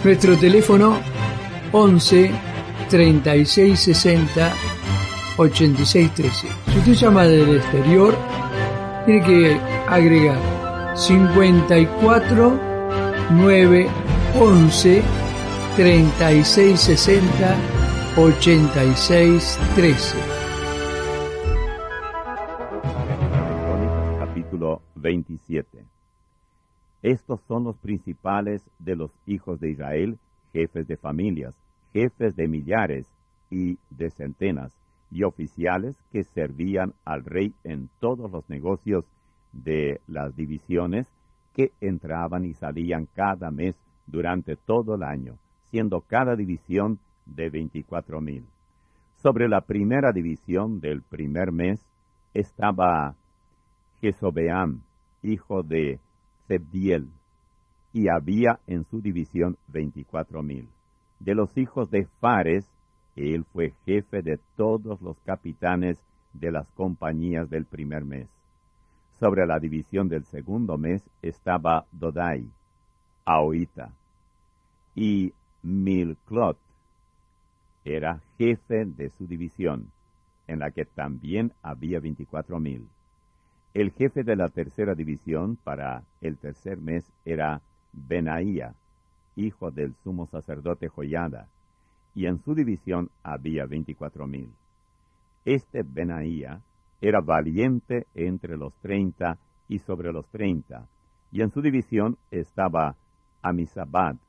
Nuestro teléfono 11 36 60 86 13. Si usted llama del exterior, tiene que agregar 54 9 11 36 60 86 13. Capítulo 27. Estos son los principales de los hijos de Israel, jefes de familias, jefes de millares y de centenas, y oficiales que servían al rey en todos los negocios de las divisiones que entraban y salían cada mes durante todo el año, siendo cada división de 24,000. Sobre la primera división del primer mes estaba Jesobeam, hijo de Zebdiel, y había en su división 24,000. De los hijos de Fares, él fue jefe de todos los capitanes de las compañías del primer mes. Sobre la división del segundo mes estaba Dodai, Ahoita, y Milclot era jefe de su división, en la que también había 24,000. El jefe de la tercera división para el tercer mes era Benaía, hijo del sumo sacerdote Joiada, y en su división había 24,000. Este Benaía era valiente entre los 30 y sobre los 30, y en su división estaba Amisabad,